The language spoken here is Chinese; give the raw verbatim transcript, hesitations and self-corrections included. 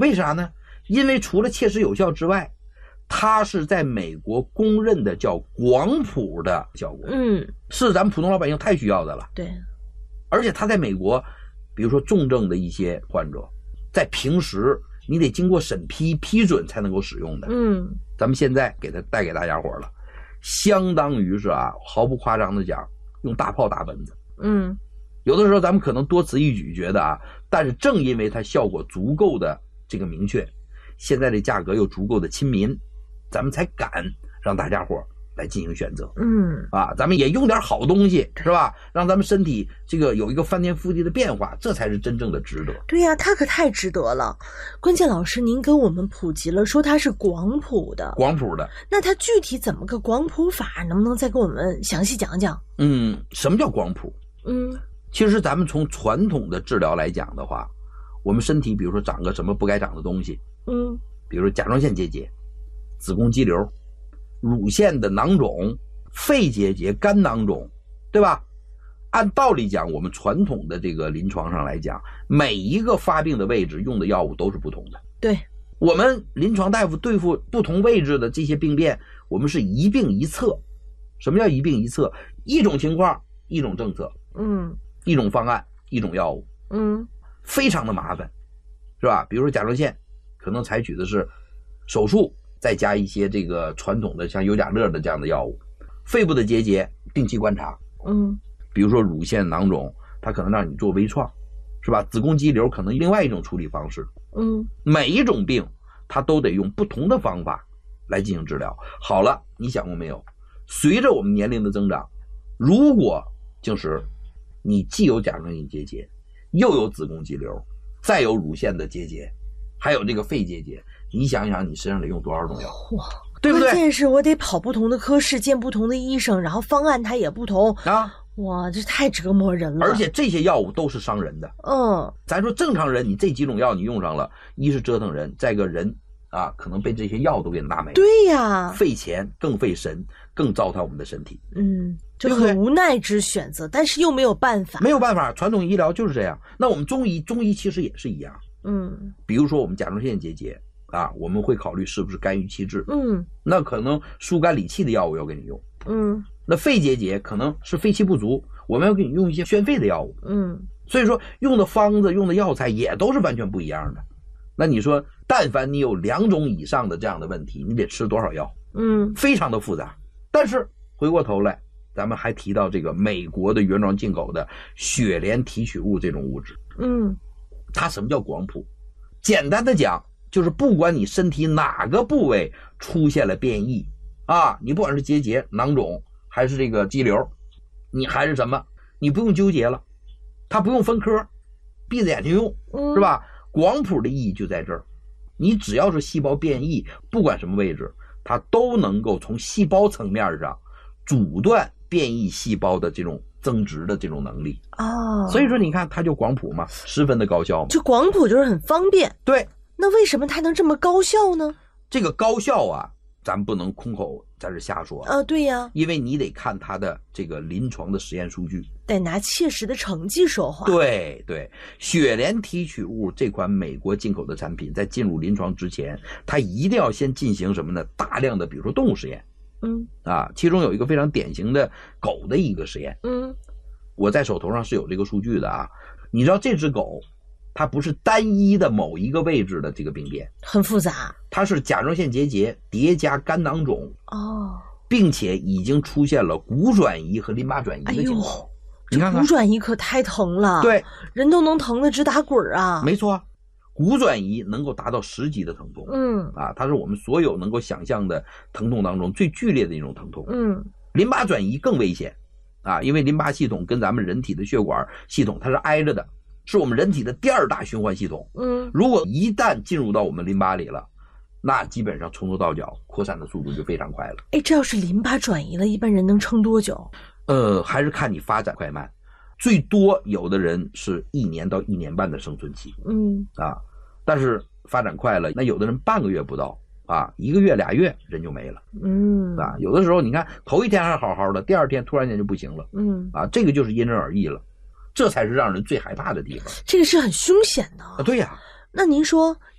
为啥呢？因为除了切实有效之外，它是在美国公认的叫广谱的效果， 嗯， 是咱们普通老百姓太需要的了。 对， 而且它在美国，比如说重症的一些患者，在平时你得经过审批批准才能够使用的。 嗯， 咱们现在给它带给大家伙了，相当于是啊，毫不夸张的讲，用大炮打蚊子。 嗯， 有的时候咱们可能多此一举觉得啊，但是正因为它效果足够的这个明确，现在这价格又足够的亲民，咱们才敢让大家伙来进行选择。 嗯， 啊，咱们也用点好东西，是吧？让咱们身体这个有一个翻天覆地的变化，这才是真正的值得。 对呀、啊，它可太值得了。关键老师您跟我们普及了，说它是广谱的， 广谱的。 那它具体怎么个广谱法？能不能再给我们详细讲讲？ 嗯，什么叫广谱？ 嗯， 其实咱们从传统的治疗来讲的话，我们身体比如说长个什么不该长的东西， 嗯， 比如说甲状腺结节、子宫肌瘤、乳腺的囊肿、肺结节、肝囊肿，对吧？按道理讲，我们传统的这个临床上来讲，每一个发病的位置用的药物都是不同的。 对， 我们临床大夫对付不同位置的这些病变，我们是一病一策。什么叫一病一策？一种情况一种政策， 嗯， 一种方案一种药物， 嗯， 非常的麻烦，是吧？比如说甲状腺，可能采取的是手术，再加一些这个传统的像优甲乐的这样的药物。肺部的结节定期观察， 嗯， 比如说乳腺囊肿，它可能让你做微创，是吧？子宫肌瘤可能另外一种处理方式。 嗯， 每一种病它都得用不同的方法来进行治疗。好了，你想过没有？随着我们年龄的增长，如果就是你既有甲状腺结节，又有子宫肌瘤，再有乳腺的结节，还有这个肺结节，你想想你身上得用多少种药？ 哇， 对不对？ 关键是我得跑不同的科室，见不同的医生，然后方案它也不同啊！ 哇，这太折磨人了。 而且这些药物都是伤人的。 嗯， 咱说正常人，你这几种药你用上了，一是折腾人，再一个人啊，可能被这些药都给拿没了。 对呀， 费钱更费神，更糟蹋我们的身体。 嗯，这对不对很无奈之选择，但是又没有办法。 没有办法，传统医疗就是这样。那我们中医，中医其实也是一样。 嗯， 比如说我们甲状腺结节啊，我们会考虑是不是肝郁气滞。 嗯， 那可能疏肝理气的药物要给你用。 嗯， 那肺结节可能是肺气不足，我们要给你用一些宣肺的药物。 嗯， 所以说用的方子、用的药材也都是完全不一样的。那你说，但凡你有两种以上的这样的问题，你得吃多少药？ 嗯， 非常的复杂。但是回过头来，咱们还提到这个美国的原装进口的血莲提取物这种物质。 嗯， 它什么叫广谱？简单的讲，就是不管你身体哪个部位出现了变异啊，你不管是结节、囊肿，还是这个肌瘤，你还是什么，你不用纠结了，它不用分科，闭着眼睛用， 嗯， 是吧？广谱的意义就在这儿，你只要是细胞变异，不管什么位置，它都能够从细胞层面上阻断变异细胞的这种增殖的这种能力。 哦， 所以说你看它就广谱嘛，十分的高效嘛。 这广谱就是很方便。 对， 那为什么它能这么高效呢？ 这个高效啊，咱不能空口在这瞎说啊，对呀， 因为你得看它的这个临床的实验数据， 得拿切实的成绩说话。 对对，血莲提取物这款美国进口的产品，在进入临床之前，它一定要先进行什么呢？大量的，比如说动物实验， 嗯啊，其中有一个非常典型的狗的一个实验， 嗯， 我在手头上是有这个数据的啊。你知道这只狗，它不是单一的某一个位置的这个病变， 很复杂， 它是甲状腺结节叠加肝囊肿哦， 并且已经出现了骨转移和淋巴转移的情况。 哎呦， 你看看骨转移可太疼了， 对， 人都能疼得直打滚啊。 没错，骨转移能够达到十级的疼痛， 嗯啊，它是我们所有能够想象的疼痛当中最剧烈的一种疼痛。 嗯， 淋巴转移更危险啊，因为淋巴系统跟咱们人体的血管系统它是挨着的，是我们人体的第二大循环系统。 嗯， 如果一旦进入到我们淋巴里了，那基本上从头到脚扩散的速度就非常快了。 哎，这要是淋巴转移了，一般人能撑多久？ 呃，还是看你发展快慢，最多有的人是一年到一年半的生存期， 嗯啊，但是发展快了，那有的人半个月不到啊，一个月俩月人就没了， 嗯啊，有的时候你看头一天还好好的，第二天突然间就不行了， 嗯， 啊，这个就是因人而异了，这才是让人最害怕的地方。 这个是很凶险的啊，对呀。 那您说